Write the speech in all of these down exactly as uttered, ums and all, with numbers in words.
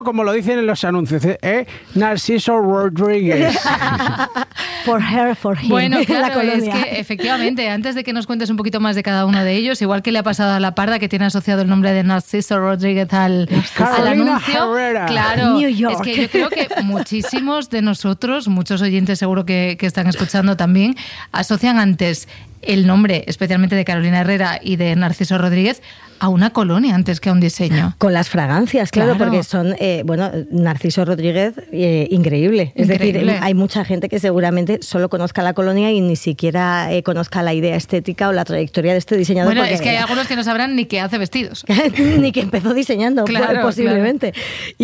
como lo dicen en los anuncios, ¿eh? Narciso Rodríguez. For her, for him. Bueno, claro, la colonia. Es que efectivamente, antes de que nos cuentes un poquito más de cada uno de ellos, igual que le ha pasado a La Parda, que tiene asociado el nombre de Narciso Rodríguez al, al anuncio. Herrera. Claro, New York. es que yo creo que muchísimos de nosotros, muchos oyentes seguro que, que están escuchando también, asocian antes el nombre, especialmente de Carolina Herrera y de Narciso Rodríguez, a una colonia antes que a un diseño. Con las fragancias, claro, Claro. porque son, eh, bueno, Narciso Rodríguez, eh, increíble. Es Increíble. decir, hay mucha gente que seguramente solo conozca la colonia y ni siquiera eh, conozca la idea estética o la trayectoria de este diseñador. Bueno, porque, es que hay algunos que no sabrán ni que hace vestidos. ni que empezó diseñando, Claro, posiblemente.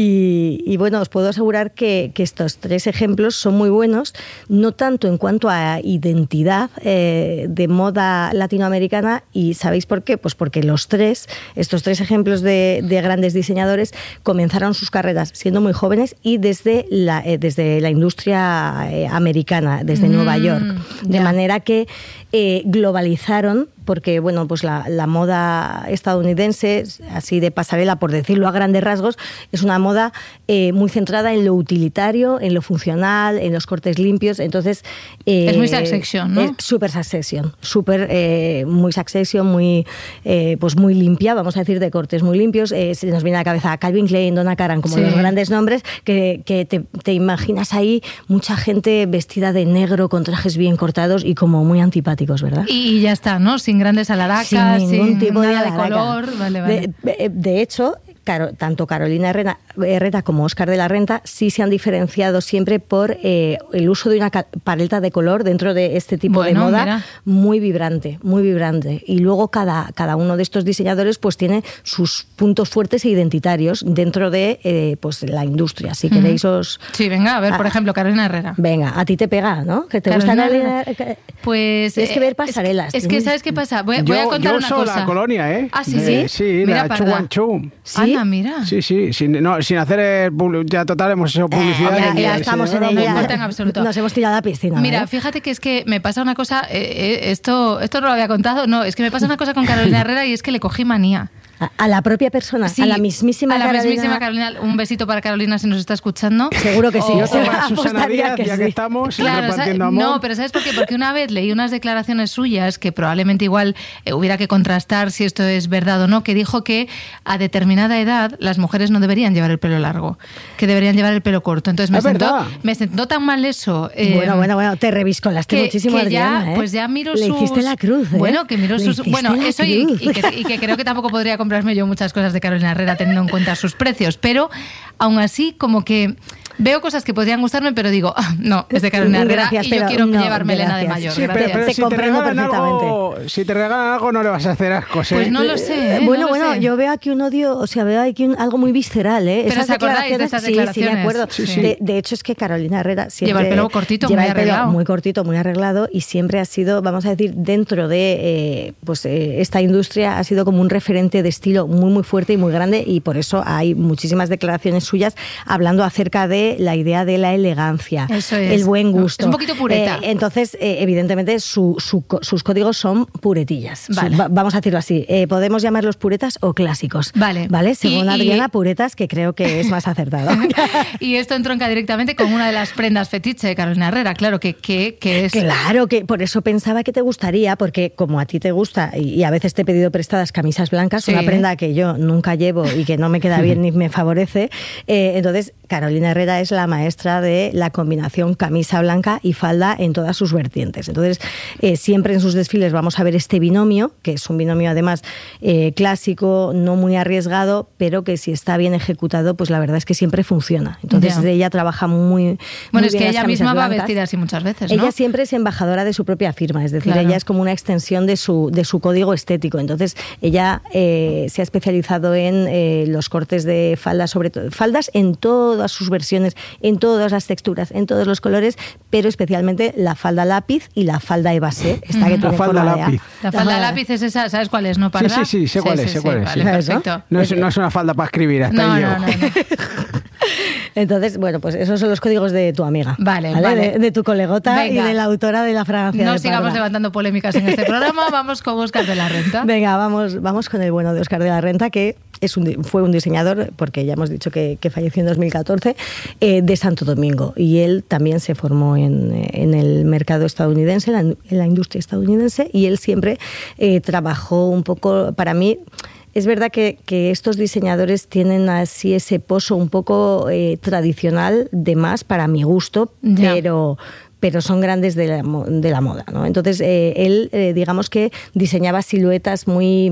Y, y bueno, os puedo asegurar que, que estos tres ejemplos son muy buenos, no tanto en cuanto a identidad eh, de moda latinoamericana, y ¿sabéis por qué? Pues porque los tres, estos tres ejemplos de, de grandes diseñadores, comenzaron sus carreras siendo muy jóvenes y desde la, eh, desde la industria eh, americana, desde Mm, Nueva York. De ya. manera que eh, globalizaron, porque bueno, pues la, la moda estadounidense, así de pasarela, por decirlo a grandes rasgos, es una moda eh, muy centrada en lo utilitario, en lo funcional, en los cortes limpios. Entonces eh, Es muy Succession, ¿no? Es súper Succession, súper eh, muy Succession, muy eh, pues muy limpia, vamos a decir, de cortes muy limpios. Eh, se nos viene a la cabeza Calvin Klein, Donna Karan, como Sí. los grandes nombres que, que te, te imaginas ahí mucha gente vestida de negro con trajes bien cortados y como muy antipáticos, ¿verdad? Y ya está, ¿no? Sin grandes alaracas, sin ningún sin tipo de, nada de alaraca. color. Vale, vale. De, de- de hecho, Caro- tanto Carolina Herrera, Herrera como Óscar de la Renta sí se han diferenciado siempre por eh, el uso de una ca- paleta de color dentro de este tipo Bueno, de moda mira. muy vibrante, muy vibrante. Y luego cada, cada uno de estos diseñadores pues tiene sus puntos fuertes e identitarios dentro de eh, pues la industria. Si queréis os... Sí, venga, a ver, por Ah. ejemplo, Carolina Herrera. Venga, a ti te pega, ¿no? Que te Carolina gusta Carolina Herrera. Pues Tienes que eh, ver es- pasarelas. Es, que, ¿sabes qué pasa? Voy, voy yo, a contar yo una uso cosa. la colonia, ¿eh? Ah, sí, De- sí. Sí, Mira, la Parda. Chuanchu. ¿Sí? Anda, mira. Sí, sí, sin, no, sin hacer eh, publi- ya total hemos hecho publicidad. Eh, ya, ni- ya ni- estamos sin- en no ella. importa en absoluto. Nos hemos tirado a la piscina. Mira, ¿eh? fíjate que es que me pasa una cosa, eh, eh, esto, esto no lo había contado, no, es que me pasa una cosa con Carolina Herrera y es que le cogí manía. A, a la propia persona, Sí, a la mismísima a la Carolina. mismísima Carolina. Un besito para Carolina si nos está escuchando. Seguro que sí. O- Y otro para Apostaría Susana Díaz, que ya sí. que estamos Claro, repartiendo ¿sabes? amor. No, pero ¿sabes por qué? Porque una vez leí unas declaraciones suyas que probablemente igual eh, hubiera que contrastar si esto es verdad o no, que dijo que a determinada edad las mujeres no deberían llevar el pelo largo, que deberían llevar el pelo corto. Entonces me, Es sentó, verdad. me sentó tan mal eso. eh, Bueno, bueno, bueno, te reviscolaste que, muchísimo, que ya, Adriana, ¿eh? pues ya miro Le sus... hiciste la cruz, ¿eh? Bueno, que miro Le sus... hiciste Bueno, la eso y, cruz. y que, y que creo que tampoco podría comprarme yo muchas cosas de Carolina Herrera teniendo en cuenta sus precios, pero aún así como que veo cosas que podrían gustarme, pero digo, ah, no, es de Carolina Herrera Gracias, y yo pero quiero no, llevar melena de gracias. mayor. Sí, pero, gracias. pero Te si te comprendo regalan algo, si te regalan algo no le vas a hacer ascos, ¿eh? Pues no lo sé. ¿eh? Bueno, No lo bueno, sé. yo veo aquí un odio, o sea, veo aquí un- algo muy visceral, ¿eh? Pero Esas ¿os acordáis de declaraciones, esas sí, sí, declaraciones? me acuerdo. Sí, sí. De, de hecho, es que Carolina Herrera siempre... Lleva el pelo cortito, lleva muy el pelo arreglado. muy cortito, muy arreglado, y siempre ha sido, vamos a decir, dentro de eh, pues eh, esta industria, ha sido como un referente de estilo muy, muy fuerte y muy grande, y por eso hay muchísimas declaraciones suyas hablando acerca de la idea de la elegancia, Eso es. el buen gusto. Es un poquito pureta. Eh, entonces, eh, evidentemente, su, su co- sus códigos son puretillas. Su- Vale. va- vamos a decirlo así. Eh, podemos llamarlos puretas o clásicos. Vale. ¿Vale? Según Y- y- Adriana, puretas, que creo que es más acertado. Y esto entronca directamente con una de las prendas fetiche de Carolina Herrera, claro, que, que, que es... Claro, que por eso pensaba que te gustaría, porque como a ti te gusta, y, y a veces te he pedido prestadas camisas blancas, Sí. una prenda que yo nunca llevo y que no me queda bien ni me favorece, eh, entonces Carolina Herrera es la maestra de la combinación camisa blanca y falda en todas sus vertientes. Entonces, eh, siempre en sus desfiles vamos a ver este binomio, que es un binomio además eh, clásico, no muy arriesgado, pero que si está bien ejecutado, pues la verdad es que siempre funciona. Entonces, Ya. ella trabaja muy, Bueno, muy es bien que las ella camisas misma va blancas. vestida así muchas veces, ¿no? Ella siempre es embajadora de su propia firma, es decir, Claro. ella es como una extensión de su, de su código estético. Entonces, ella eh, se ha especializado en eh, los cortes de faldas, sobre todo faldas en todas sus versiones, en todas las texturas, en todos los colores, pero especialmente la falda lápiz y la falda evasé, esta que Ujú. tiene La falda forma de A. lápiz. La falda lápiz es esa, ¿sabes cuál es, no, Parda? Sí, sí, sí, sé cuál es, sé cuál es, Vale, sí. perfecto. No es, no es una falda para escribir, hasta No, ahí no, llego. no, no. Entonces, bueno, pues esos son los códigos de tu amiga. Vale, vale. De, de tu colegota Venga. y de la autora de la fragancia No de sigamos Parda. levantando polémicas en este programa, vamos con Óscar de la Renta. Venga, vamos, vamos con el bueno de Óscar de la Renta, que es un, fue un diseñador, porque ya hemos dicho que, que falleció en dos mil catorce, eh, de Santo Domingo. Y él también se formó en, en el mercado estadounidense, en la, en la industria estadounidense, y él siempre eh, trabajó un poco, para mí... Es verdad que, que estos diseñadores tienen así ese pozo un poco eh, tradicional de más para mi gusto, ya. pero... pero son grandes de la, de la moda, ¿no? Entonces, eh, él, eh, digamos que diseñaba siluetas muy...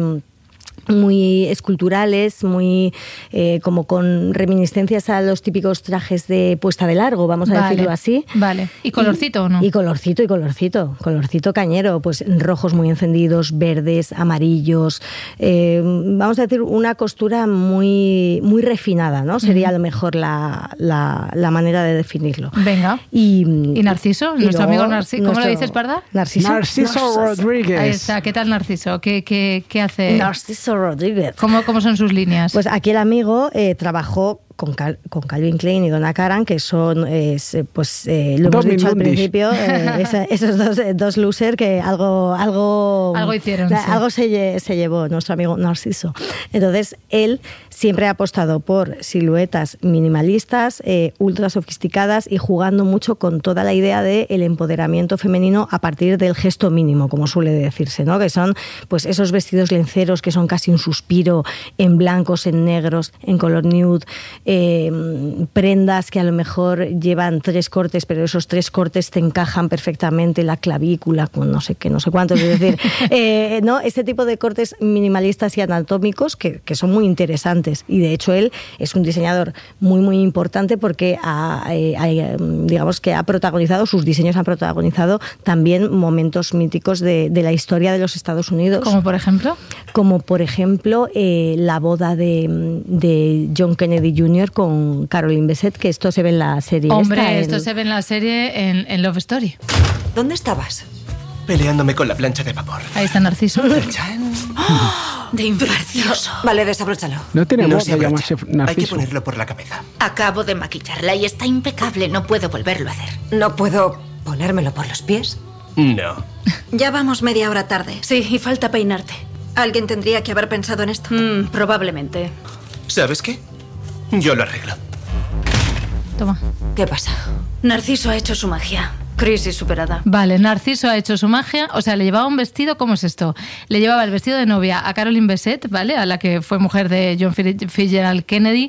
muy esculturales, muy eh, como con reminiscencias a los típicos trajes de puesta de largo, vamos a vale, decirlo así. Vale. ¿Y colorcito y, o no? Y colorcito, y colorcito, colorcito cañero, pues rojos muy encendidos, verdes, amarillos, eh, vamos a decir una costura muy, muy refinada, ¿no? Sería uh-huh. a lo mejor la, la, la manera de definirlo. Venga. Y, ¿Y Narciso? Y nuestro luego, amigo Narciso. ¿Cómo nuestro, le dices, Parda? Narciso. Narciso, Narciso Rodríguez. Ahí está. ¿Qué tal Narciso? ¿Qué, qué, qué hace? Narciso Rodríguez. ¿Cómo, ¿Cómo son sus líneas? Pues aquí el amigo eh, trabajó con, Cal, con Calvin Klein y Donna Karan, que son, eh, pues eh, lo hemos Domin dicho Lundis. al principio, eh, esa, esos dos, dos losers que algo algo algo hicieron, da, sí. algo se, se llevó nuestro amigo Narciso. Entonces él siempre ha apostado por siluetas minimalistas, eh, ultra sofisticadas y jugando mucho con toda la idea de el empoderamiento femenino a partir del gesto mínimo, como suele decirse, ¿no? Que son pues esos vestidos lenceros que son casi un suspiro, en blancos, en negros, en color nude. Eh, prendas que a lo mejor llevan tres cortes, pero esos tres cortes te encajan perfectamente, la clavícula con no sé qué, no sé cuántos, es decir, eh, ¿no? Este tipo de cortes minimalistas y anatómicos que, que son muy interesantes, y de hecho él es un diseñador muy muy importante porque ha, eh, ha, digamos que ha protagonizado, sus diseños han protagonizado también momentos míticos de, de la historia de los Estados Unidos. ¿Como por ejemplo? Como por ejemplo eh, la boda de, de John Kennedy junior con Caroline Bessette, que esto se ve en la serie. Hombre, esta, esto en... se ve en la serie en, en Love Story. ¿Dónde estabas? Peleándome con la plancha de vapor. Ahí está Narciso. ¡Oh! De imprecioso. Vale, desabróchalo. No tiene no voz de llamarse Narciso. Hay que ponerlo por la cabeza. Acabo de maquillarla y está impecable. No puedo volverlo a hacer. ¿No puedo ponérmelo por los pies? No. Ya vamos media hora tarde. Sí, y falta peinarte. Alguien tendría que haber pensado en esto. Mm, probablemente. ¿Sabes qué? Yo lo arreglo. Toma. ¿Qué pasa? Narciso ha hecho su magia. Crisis superada. Vale, Narciso ha hecho su magia. O sea, le llevaba un vestido, ¿cómo es esto? Le llevaba el vestido de novia a Caroline Bessette, ¿vale? A la que fue mujer de John Fitzgerald Kennedy,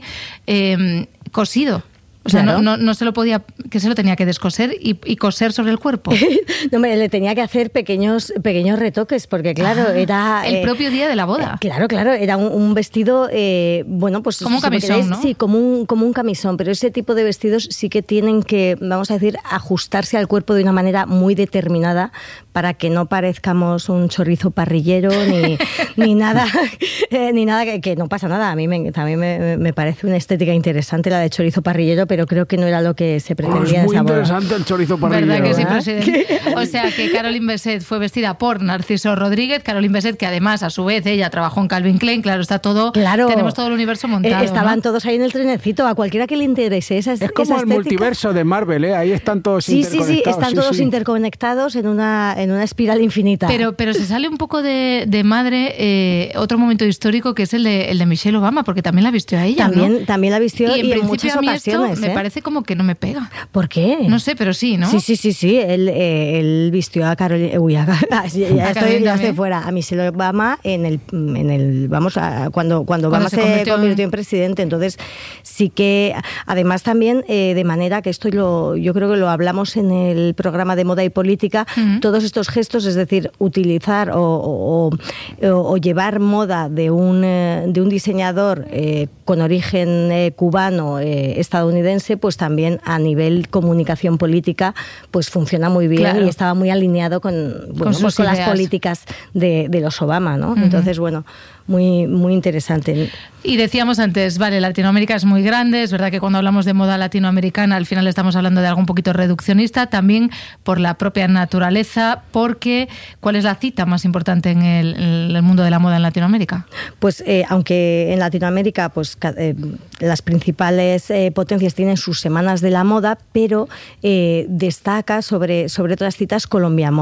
eh, cosido. O sea, claro. no, no, no se lo podía, que se lo tenía que descoser y, y coser sobre el cuerpo. No, me le tenía que hacer pequeños, pequeños retoques, porque claro, ah, era... El eh, propio día de la boda. Eh, claro, claro, era un, un vestido, eh, bueno, pues... Como un camisón, queréis, ¿no? Sí, como un, como un camisón, pero ese tipo de vestidos sí que tienen que, vamos a decir, ajustarse al cuerpo de una manera muy determinada para que no parezcamos un chorizo parrillero ni, ni nada, eh, ni nada que, que no pasa nada. A mí me, también me, me parece una estética interesante la de chorizo parrillero, pero creo que no era lo que se pretendía. Oh, es muy en esa boda. interesante el chorizo parrillero. ¿Verdad que sí, ¿eh? presidente? O sea, que Caroline Bessette fue vestida por Narciso Rodríguez. Caroline Bessette, que además, a su vez, ella trabajó en Calvin Klein. Claro, está todo... Claro. Tenemos todo el universo montado, eh, Estaban ¿no? todos ahí en el trenecito. A cualquiera que le interese esa, es como esa el multiverso de Marvel, ¿eh? Ahí están todos sí, interconectados. Sí, sí, están sí, todos sí. interconectados en una, en una espiral infinita. Pero, pero se sale un poco de, de madre eh, otro momento histórico que es el de, el de Michelle Obama, porque también la vistió a ella, También, ¿no? también la vistió y en, y en principio muchas a mí ocasiones. Esto ¿eh? me parece como que no me pega. ¿Por qué? No sé, pero sí, ¿no? Sí, sí, sí, sí. Él, eh, él vistió a Carolina... Uy, a, ya, ya, estoy, ya estoy fuera. A Michelle Obama en el... En el vamos, a, cuando, cuando Obama se, se convirtió, convirtió en... en presidente. Entonces, sí que... Además, también, eh, de manera que esto lo, yo creo que lo hablamos en el programa de Moda y Política, uh-huh. todos estos gestos, es decir, utilizar o, o, o, o llevar moda de un, de un diseñador eh, con origen eh, cubano, eh, estadounidense, pues también a nivel comunicación política, pues funciona muy bien, claro. Y estaba muy alineado con, bueno, con, pues con las políticas de, de los Obama, ¿no? Uh-huh. Entonces, bueno, muy, muy interesante. Y decíamos antes, vale, Latinoamérica es muy grande, es verdad que cuando hablamos de moda latinoamericana al final estamos hablando de algo un poquito reduccionista, también por la propia naturaleza, porque ¿cuál es la cita más importante en el, en el mundo de la moda en Latinoamérica? Pues eh, aunque en Latinoamérica pues eh, las principales eh, potencias tienen sus semanas de la moda, pero eh, destaca sobre, sobre otras citas Colombia Moda.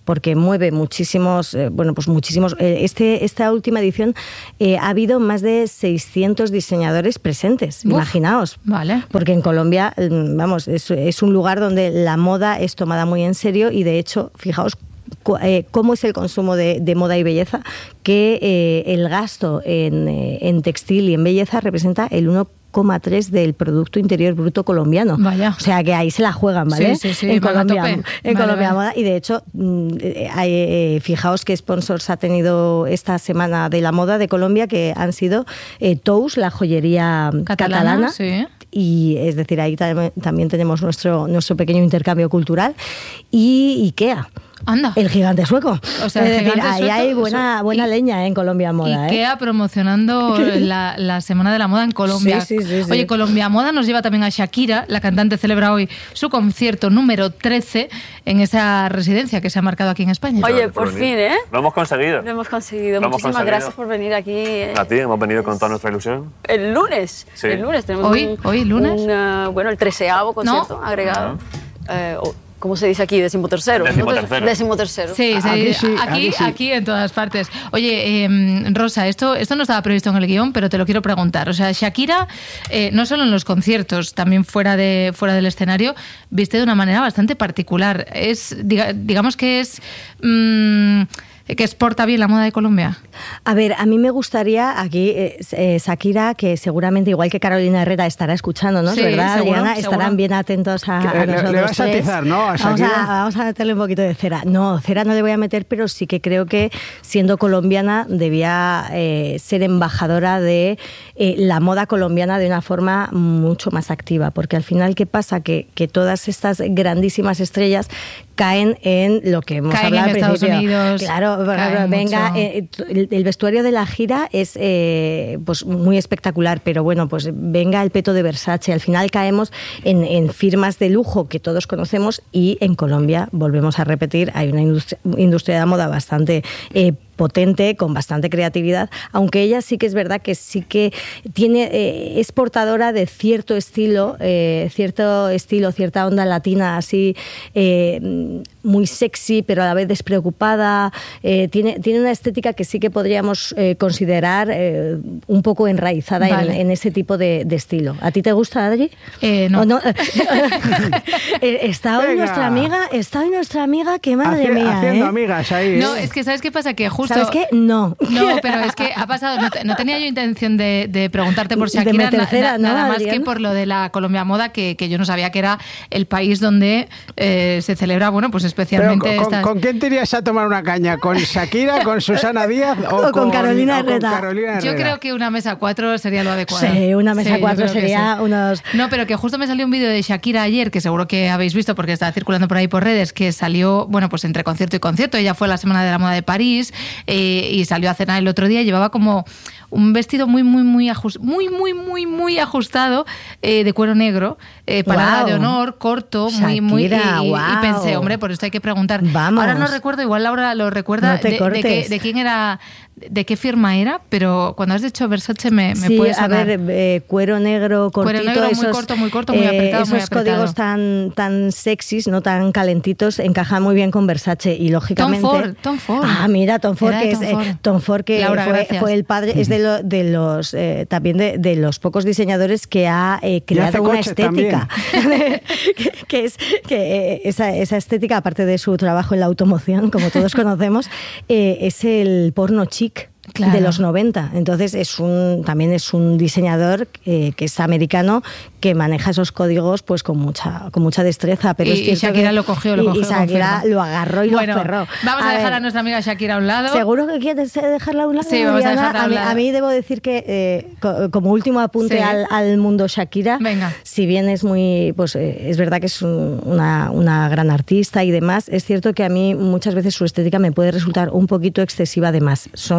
porque mueve muchísimos, eh, bueno, pues muchísimos. Eh, este, esta última edición eh, ha habido más de seiscientos diseñadores presentes, Uf, imaginaos. Vale. Porque en Colombia, vamos, es, es un lugar donde la moda es tomada muy en serio y de hecho, fijaos, Eh, cómo es el consumo de, de moda y belleza, que eh, el gasto en, eh, en textil y en belleza representa el uno coma tres del Producto Interior Bruto colombiano. Vaya. O sea que ahí se la juegan, ¿vale? Sí, sí, sí, en Colombia, tope. en Vale, Colombia vale. moda. Y de hecho, hay, eh, fijaos qué sponsors ha tenido esta semana de la moda de Colombia, que han sido eh, Tous, la joyería Catalana, catalana. sí. Y es decir, ahí tam- también tenemos nuestro, nuestro pequeño intercambio cultural. Y IKEA. Anda. El gigante sueco. O sea, el es decir, gigante ahí sueco, hay buena, su- buena y- leña eh, en Colombia Moda. IKEA ¿eh? promocionando la, la Semana de la Moda en Colombia. Sí, sí, sí, sí. Oye, Colombia Moda nos lleva también a Shakira. La cantante celebra hoy su concierto número trece en esa residencia que se ha marcado aquí en España. Oye, por fin, ¿eh? Lo hemos conseguido. Lo hemos conseguido. Lo hemos Muchísimas conseguido. gracias por venir aquí. eh, A ti, hemos venido con toda nuestra ilusión. El lunes. Sí. El lunes tenemos Hoy, un, hoy, lunes. un, uh, bueno, el treceavo concierto No. agregado. Eh, o- ¿Cómo se dice aquí? Decimotercero. ¿no? Decimotercero. Decimotercero. Sí, sí, Aquí aquí, sí, aquí, aquí sí. aquí en todas partes. Oye, eh, Rosa, esto, esto no estaba previsto en el guión, pero te lo quiero preguntar. O sea, Shakira, eh, no solo en los conciertos, también fuera, de, fuera del escenario, viste de una manera bastante particular. Es, diga- digamos que es... mm, que exporta bien la moda de Colombia. A ver, a mí me gustaría aquí, eh, eh, Shakira, que seguramente igual que Carolina Herrera estará escuchándonos, Sí, ¿verdad, seguro, Adriana? seguro. Estarán bien atentos a, Que, a eh, le- nosotros le vas a tres. atizar, ¿no? A Vamos Shakira. a, vamos a meterle un poquito de cera. No, cera no le voy a meter, pero sí que creo que siendo colombiana debía eh, ser embajadora de eh, la moda colombiana de una forma mucho más activa, porque al final, ¿qué pasa? Que, que todas estas grandísimas estrellas caen en lo que hemos Caen hablado en al Estados principio. Unidos, Claro, por caen ejemplo, venga, mucho. eh, el, el vestuario de la gira es eh, pues muy espectacular, pero bueno, pues venga el peto de Versace. Al final caemos en, en firmas de lujo que todos conocemos y en Colombia, volvemos a repetir, hay una industria, industria de la moda bastante eh, potente, con bastante creatividad, aunque ella sí que es verdad que sí que tiene, eh, es portadora de cierto estilo, eh, cierto estilo, cierta onda latina así, eh, muy sexy, pero a la vez despreocupada, eh, tiene, tiene una estética que sí que podríamos eh, considerar eh, un poco enraizada Vale. en, en ese tipo de, de estilo. ¿A ti te gusta, Adri? Eh, no. ¿O no? Eh, está hoy Venga. nuestra amiga, está hoy nuestra amiga, que madre Haci- mía, haciendo ¿eh? amigas ahí. No, ¿eh? es que ¿sabes qué pasa? Que justo... ¿Sabes qué? No. No, pero es que ha pasado, no, te- no tenía yo intención de, de preguntarte por De Shakira, meter na- cera, na- ¿no, nada más Adrián? que por lo de la Colombia Moda, que, que yo no sabía que era el país donde eh, se celebra, bueno, pues Pero especialmente con, esta... ¿con quién te irías a tomar una caña? ¿Con Shakira, con Susana Díaz o, O con Carolina o con Herrera? Carolina Yo Herrera? creo que una mesa cuatro sería lo adecuado. Sí, una mesa yo cuatro creo que sería sí. unos... No, pero que justo me salió un vídeo de Shakira ayer, que seguro que habéis visto porque está circulando por ahí por redes, que salió, bueno, pues entre concierto y concierto. Ella fue a la Semana de la Moda de París eh, y salió a cenar el otro día y llevaba como un vestido muy, muy, muy ajustado, muy, muy, muy, muy ajustado eh, de cuero negro, eh, parada Guau. de honor, corto, muy, muy... Y, Shakira, y- y guau. pensé, hombre, por esto hay que preguntar. Vamos. Ahora no recuerdo, igual Laura lo recuerda, No te de, de, cortes. qué- de quién era, de qué firma era, pero cuando has dicho Versace me, me Sí, puede a sonar. ver, eh, cuero negro, cortito, negro, muy esos, corto, muy corto, muy eh, apretado, esos muy apretado. códigos tan, tan sexys, no tan calentitos, encajan muy bien con Versace y lógicamente... Tom Ford, Tom Ford. Ah, mira, Tom Ford, Era de que es, Tom eh, Ford. Tom Ford, que Laura, fue, gracias. fue el padre, es de, lo- de los, eh, también de, de los pocos diseñadores que ha eh, hace creado una coches estética, que, que es que eh, esa, esa estética, aparte de su trabajo en la automoción, como todos conocemos, eh, es el porno chic. Claro. De los noventa. Entonces es un también es un diseñador eh, que es americano, que maneja esos códigos pues con mucha con mucha destreza. Pero Y- es y cierto Shakira que- lo cogió, lo y- cogió, y Shakira confirmo. lo agarró y Bueno, lo cerró. vamos a, dejar ver, a nuestra amiga Shakira a un lado. ¿Seguro que quieres dejarla a un lado? Sí, vamos a Adriana? dejarla a un mí, lado. a mí debo decir que eh, co- como último apunte Sí. al, al mundo Shakira, Venga. si bien es muy, pues eh, es verdad que es un- una, una gran artista y demás, es cierto que a mí muchas veces su estética me puede resultar un poquito excesiva de más. Son lógicamente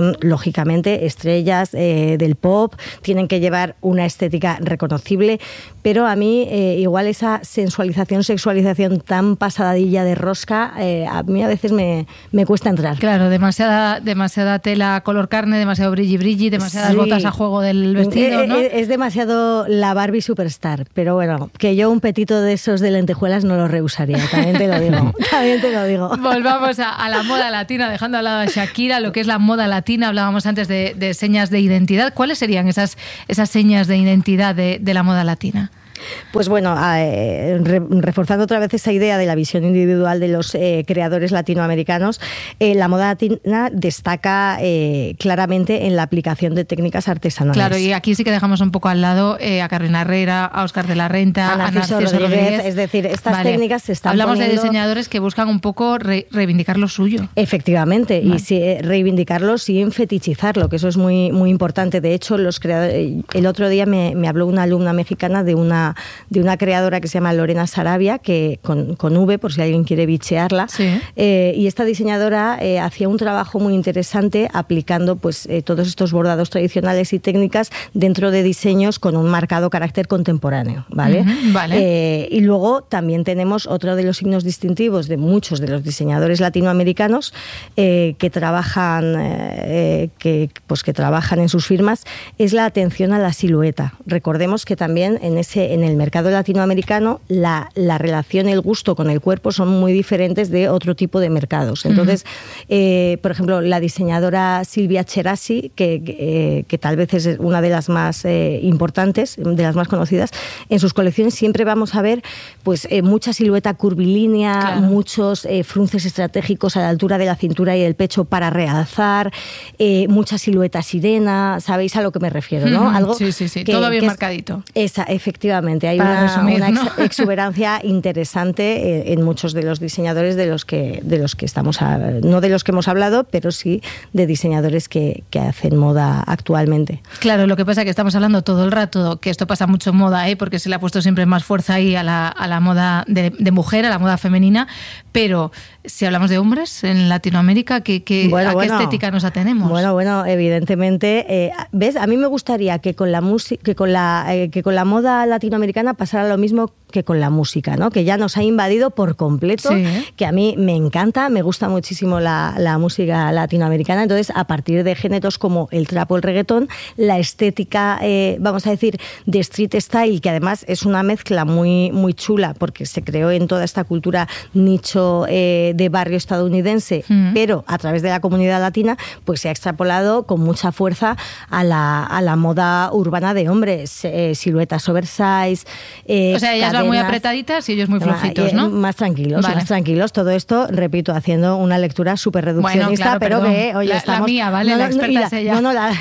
lógicamente, estrellas eh, del pop, tienen que llevar una estética reconocible, pero a mí eh, igual esa sensualización, sexualización tan pasadilla de rosca, eh, a mí a veces me, me cuesta entrar. Claro, demasiada, demasiada tela color carne, demasiado brilli brilli, demasiadas Sí. botas a juego del vestido, ¿no? Es, es demasiado la Barbie Superstar, pero bueno, que yo un petito de esos de lentejuelas no lo rehusaría, también te lo digo, también te lo digo. Volvamos a, a la moda latina, dejando al lado a Shakira, lo que es la moda latina. Hablábamos antes de, de señas de identidad. ¿Cuáles serían esas, esas señas de identidad de, de la moda latina? Pues bueno, eh, re, reforzando otra vez esa idea de la visión individual de los eh, creadores latinoamericanos, eh, la moda latina destaca eh, claramente en la aplicación de técnicas artesanales. Claro, y aquí sí que dejamos un poco al lado eh, a Carolina Herrera, a Óscar de la Renta, a Narciso, a Narciso Rodríguez, Rodríguez. Es decir, estas vale. técnicas se están Hablamos poniendo... de diseñadores que buscan un poco re reivindicar lo suyo. Efectivamente, vale. y si, eh, reivindicarlo sin fetichizarlo, que eso es muy, muy importante. De hecho, los creadores, el otro día me, me habló una alumna mexicana de una de una creadora que se llama Lorena Sarabia, que con, con V, por si alguien quiere bichearla. Sí. Eh, y esta diseñadora eh, hacía un trabajo muy interesante aplicando pues, eh, todos estos bordados tradicionales y técnicas dentro de diseños con un marcado carácter contemporáneo. ¿Vale? Uh-huh, vale. Eh, y luego también tenemos otro de los signos distintivos de muchos de los diseñadores latinoamericanos eh, que trabajan eh, que, pues, que trabajan en sus firmas, es la atención a la silueta. Recordemos que también en, ese, en el mercado latinoamericano la, la relación y el gusto con el cuerpo son muy diferentes de otro tipo de mercados. Entonces, uh-huh. eh, por ejemplo, la diseñadora Silvia Cherasi, que, que, eh, que tal vez es una de las más eh, importantes, de las más conocidas, en sus colecciones siempre vamos a ver pues, eh, mucha silueta curvilínea, claro. muchos eh, frunces estratégicos a la altura de la cintura y el pecho para realzar, eh, mucha silueta sirena, ¿sabéis a lo que me refiero? ¿no? Uh-huh. Algo sí, sí, sí, que, todo bien que marcadito. Es, esa, efectivamente, hay Para una, resumir, una ¿no? ex, exuberancia interesante en muchos de los diseñadores de los que, de los que estamos, a, no de los que hemos hablado, pero sí de diseñadores que, que hacen moda actualmente. Claro, lo que pasa es que estamos hablando todo el rato, que esto pasa mucho en moda, ¿eh? Porque se le ha puesto siempre más fuerza ahí a la, a la moda de, de mujer, a la moda femenina, pero si hablamos de hombres en Latinoamérica, ¿qué, qué, bueno, ¿a qué bueno, estética nos atenemos? Bueno, bueno, evidentemente, eh, ¿ves? A mí me gustaría que con la música, que con la, eh, que con la moda latinoamericana pasara lo mismo que con la música, ¿no? Que ya nos ha invadido por completo, sí. que a mí me encanta, me gusta muchísimo la, la música latinoamericana. Entonces, a partir de géneros como el trap o el reggaetón, la estética, eh, vamos a decir, de street style, que además es una mezcla muy, muy chula, porque se creó en toda esta cultura nicho eh, de barrio estadounidense, mm. pero a través de la comunidad latina, pues se ha extrapolado con mucha fuerza a la, a la moda urbana de hombres, eh, siluetas oversize. Eh, o sea, ellas van muy apretaditas y ellos muy flojitos, ¿no? Más tranquilos, vale. más tranquilos. Todo esto, repito, haciendo una lectura súper reduccionista, bueno, claro, pero perdón. que, oye, la, estamos... La mía, ¿vale? No, la no, experta la, es ella. No, no, la...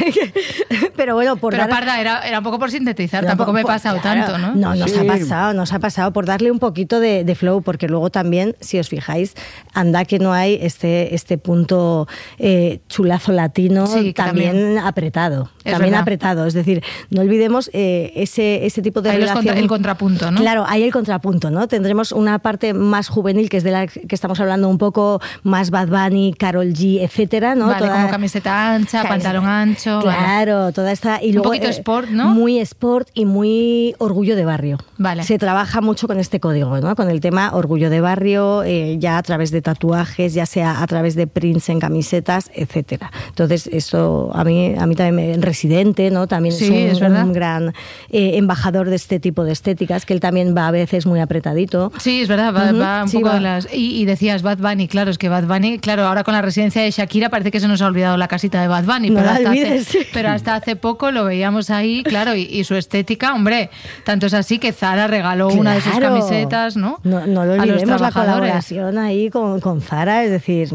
pero bueno, por Pero, dar... Parda, era, era un poco por sintetizar, no, tampoco por, me he pasado claro, tanto, ¿no? No, nos sí. ha pasado, nos ha pasado por darle un poquito de, de flow, porque luego también, si os fijáis, anda que no hay este, este punto eh, chulazo latino, sí, también, también apretado. Es también verdad. apretado, es decir, no olvidemos eh, ese, ese tipo de hay relación. Contra, el contrapunto, ¿no? Claro, hay el contrapunto, ¿no? Tendremos una parte más juvenil, que es de la que estamos hablando un poco más Bad Bunny, Karol G, etcétera, ¿no? Vale, toda, como camiseta ancha, Claro, pantalón ancho. Claro, vale. toda esta... Y luego, un poquito eh, sport, ¿no? Muy sport y muy orgullo de barrio. Vale. Se trabaja mucho con este código, ¿no? Con el tema orgullo de barrio, eh, ya a través de tatuajes, ya sea a través de prints en camisetas, etcétera. Entonces, eso a mí, a mí también me... Residente, ¿no? También sí, es un, es un gran eh, embajador de este tipo de estéticas, que él también va a veces muy apretadito. Sí, es verdad, va, uh-huh, va un sí, poco va. de las... Y, y decías Bad Bunny, claro, es que Bad Bunny, claro, ahora con la residencia de Shakira parece que se nos ha olvidado la casita de Bad Bunny, No pero, la hasta olvides, hace, sí. pero hasta hace poco lo veíamos ahí, claro, y, y su estética, hombre, tanto es así que Zara regaló Claro. una de sus camisetas, ¿no? No, no lo A los olvidemos, la trabajadores. colaboración ahí con, con Zara, es decir,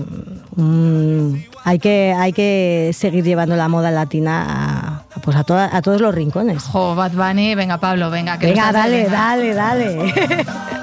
mmm, hay, que, hay que seguir llevando la moda latina a, pues a, toda, a todos los rincones. Jo, Bad Bunny, venga Pablo, venga. Que Venga, lo estás- dale, venga. dale, dale.